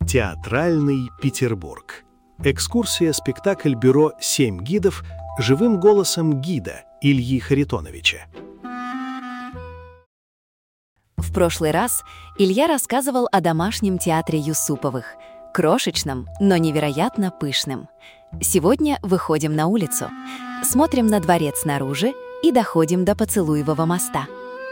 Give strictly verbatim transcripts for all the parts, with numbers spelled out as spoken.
Театральный Петербург. Экскурсия-спектакль бюро «Семь гидов» живым голосом гида Ильи Харитоновича. В прошлый раз Илья рассказывал о домашнем театре Юсуповых, крошечном, но невероятно пышном. Сегодня выходим на улицу, смотрим на дворец снаружи и доходим до Поцелуевого моста.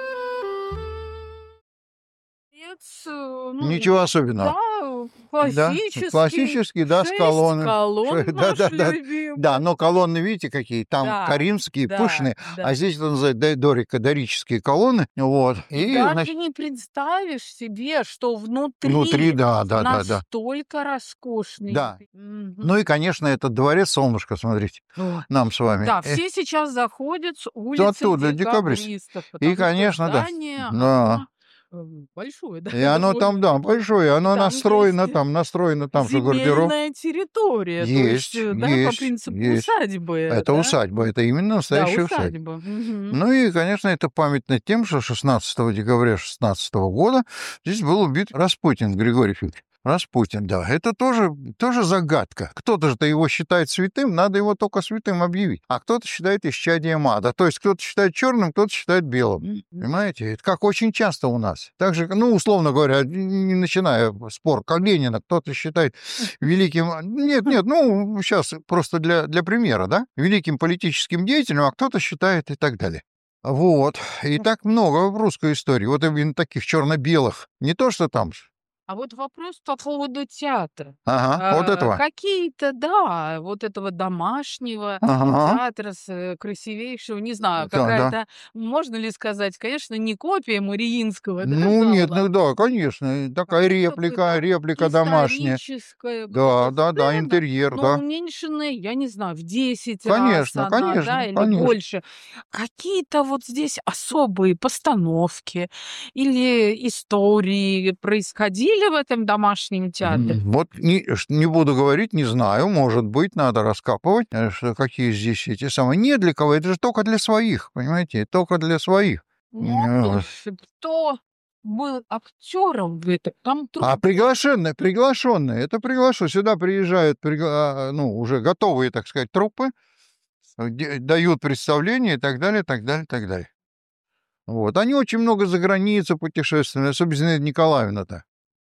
Ну, Ничего особенного. Да, классический. Да, классический, да, с шесть колонны. колонн Ш- да, да, наши да. любимые. Да, но колонны, видите, какие? Там Да, коринфские, да, пышные, да. а здесь это называют до- дорико- дорические колонны. Вот. И, Даже значит, не представишь себе, что внутри, внутри, да, да, да, да. настолько роскошный. Да. Мгм. Ну и, конечно, этот дворец Солнышко, смотрите, О, нам с вами. Да, Э, все сейчас заходят с улицы оттуда, декабрист. декабристов, И, потому что конечно, да. здание, Да. оно, э, большое, да, И оно там, да, довольно-таки. большое, оно Там настроено есть там, настроено там, что гардероб. земельная территория, то есть, Есть, э, да, по есть, принципу есть. усадьбы, Это да? усадьба, это именно Да, настоящая усадьба. усадьба. Мгм. Ну и, конечно, это памятно тем, что шестнадцатого декабря шестнадцатого года здесь был убит Распутин Григорий Федорович. Распутин, да. Это тоже, тоже загадка. Кто-то же его считает святым, надо его только святым объявить. А кто-то считает исчадием ада. То есть кто-то считает черным, кто-то считает белым. Мгм. Понимаете? Это как очень часто у нас. Так же, ну, условно говоря, не начиная спор, как Ленина, кто-то считает великим... Нет, нет, ну, сейчас просто для, для примера, да? Великим политическим деятелем, а кто-то считает и так далее. Вот. И так много в русской истории. Вот именно таких черно-белых. Не то, что там... А вот вопрос по поводу театра. Ага, вот А, этого. какие-то, да, вот этого домашнего Ага. театра с э, красивейшего, не знаю, Да, да. какая-то, можно ли сказать, конечно, не копия Мариинского, да, Ну, нет, зала, ну да, конечно. Такая какое-то реплика, какое-то реплика домашняя. историческое Да, какая-то да, да, сцена, интерьер, но да. уменьшенная, я не знаю, в десять раз Конечно, она, да, конечно, или конечно. больше. Какие-то вот здесь особые постановки или истории происходили в этом домашнем театре? М, Вот не, ш- не буду говорить, не знаю, может быть, надо раскапывать, э, что какие здесь эти самые. Не для кого, это же только для своих, понимаете, только для своих. Ну, Э, ш кто был актером в этом? Там А трудно. приглашенные, приглашенные, это приглашу. Сюда приезжают, пригла- а, ну, уже готовые, так сказать, труппы, где- дают представление и так далее, так далее, так далее. Вот. Они очень много за границу путешествовали, особенно Зинаида Николаевна-то.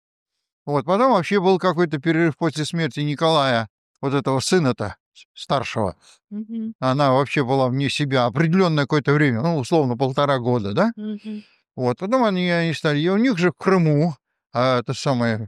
Вот. Потом вообще был какой-то перерыв после смерти Николая, вот этого сына-то, с- старшего. Мгм, Она вообще была вне себя определенное какое-то время, ну, условно, полтора года, да? мгм. Вот. Потом они, они стали... И у них же в Крыму, а, это самое,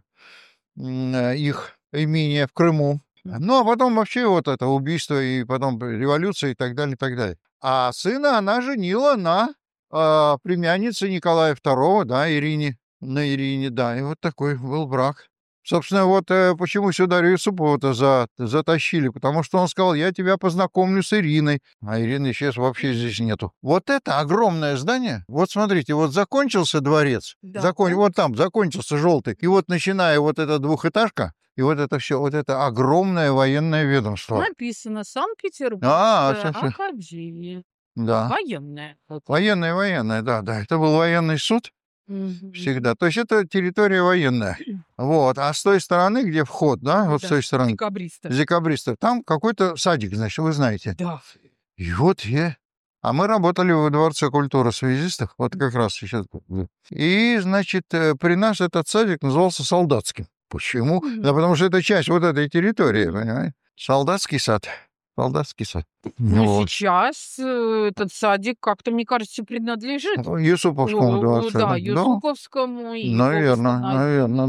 м, э, их имение в Крыму. М. Ну, а потом вообще вот это убийство, и потом революция, и так далее, и так далее. А сына она женила на а, племяннице Николая второго, да, Ирине, на Ирине, да, и вот такой был брак. Собственно, вот э, почему сюда Юсупова-то за, затащили, потому что он сказал, я тебя познакомлю с Ириной, а Ирины сейчас вообще здесь нету. Вот это огромное здание, вот смотрите, вот закончился дворец, Да. закон... вот там закончился желтый, и вот начиная вот эта двухэтажка, и вот это все, вот это огромное военное ведомство. Написано А, Санкт-Петербургская всё, всё. академия. Да. Военная. Вот. Военное, военное, да, да. Это был военный суд Мгм. всегда. То есть это территория военная. Вот. А с той стороны, где вход, да, вот с Да, той стороны, декабристов. декабристов, там какой-то садик, значит, вы знаете. Да. И вот я... А мы работали в Дворце культуры связистов, вот как раз сейчас. И, значит, э, при нас этот садик назывался Солдатским. Почему? Мгм. Да потому что это часть вот этой территории, Мгм. понимаете? Солдатский сад. Солдатский сад. Ну, Вот. сейчас э, этот садик как-то, мне кажется, принадлежит Юсуповскому э, дворцу. да, Да, Юсуповскому и наверное, Ковскому. наверное.